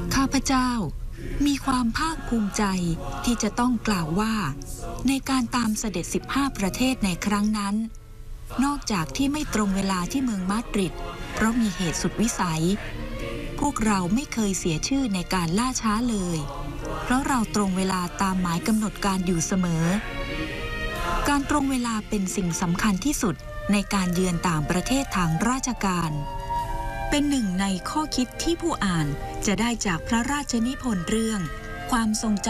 ข้าพเจ้ามีความภาคภูมิใจที่จะต้องกล่าวว่าในการตามเสด็จ15ประเทศในครั้งนั้นนอกจากที่ไม่ตรงเวลาที่เมืองมาดริดเพราะมีเหตุสุดวิสัยพวกเราไม่เคยเสียชื่อในการล่าช้าเลยเพราะเราตรงเวลาตามหมายกำหนดการอยู่เสมอการตรงเวลาเป็นสิ่งสำคัญที่สุดในการเยือนต่างประเทศทางราชการเป็นหนึ่งในข้อคิดที่ผู้อ่านจะได้จากพระราชนิพนธ์เรื่องความทรงจำ